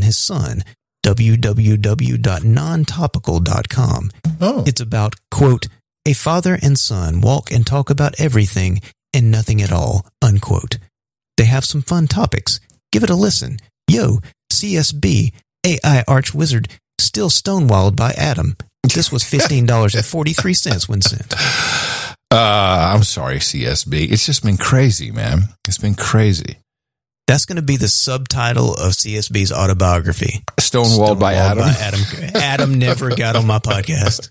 his son, www.nontopical.com. Oh. It's about, quote, a father and son walk and talk about everything and nothing at all, unquote. They have some fun topics. Give it a listen. Yo, CSB, AI Arch Wizard, still stonewalled by Adam. This was $15.43 when sent. I'm sorry, CSB. It's just been crazy, man. It's been crazy. That's going to be the subtitle of CSB's autobiography. Stonewalled by Adam. Adam never got on my podcast.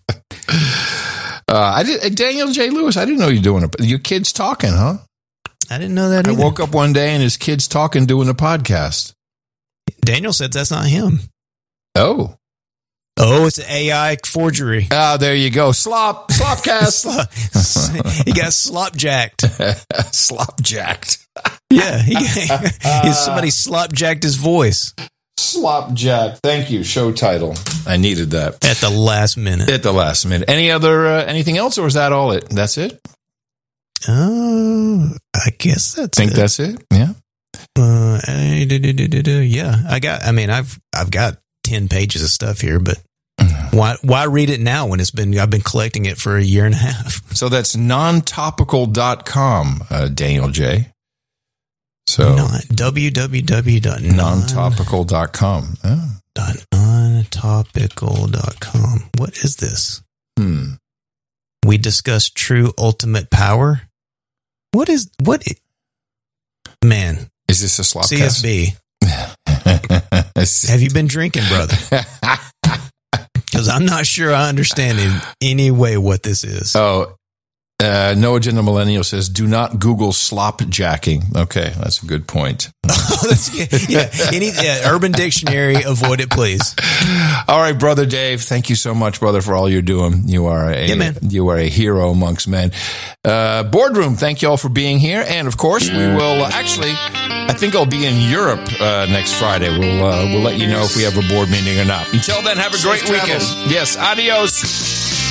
Daniel J. Lewis, I didn't know you were doing it. Your kid's talking, huh? I didn't know that either. I woke up one day and his kid's talking, doing a podcast. Daniel said that's not him. Oh, it's an AI forgery. Oh, there you go. Slopcast. He got slopjacked. Slopjacked. Yeah, somebody slopjacked his voice. Slopjack. Thank you. Show title. I needed that at the last minute. Any other anything else, or is that all? That's it. Oh, I guess that's. That's it. Yeah. Yeah. I've got 10 pages of stuff here, but why read it now when I've been collecting it for a year and a half? So that's nontopical.com, Daniel J. So www.nontopical.com. Oh. Nontopical.com. What is this? We discuss true ultimate power. Man. Is this a slopcast? CSB. Have you been drinking, brother? Because I'm not sure I understand in any way what this is. Oh, No Agenda Millennial says, do not Google slopjacking. Okay, that's a good point. Urban Dictionary, avoid it, please. All right, Brother Dave, thank you so much, brother, for all you're doing. You are a hero amongst men. Boardroom, thank you all for being here. And, of course, we will I think I'll be in Europe next Friday. We'll let you know if we have a board meeting or not. Until then, have a great weekend. Yes, adios.